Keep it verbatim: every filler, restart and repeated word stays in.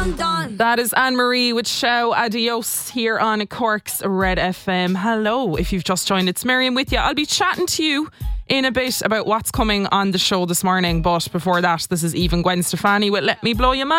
That is Anne-Marie with Show Adios here on Cork's Red F M. Hello, if you've just joined, it's Miriam with you. I'll be chatting to you in a bit about what's coming on the show this morning, but before that, this is even Gwen Stefani with Let Me Blow Your Mind.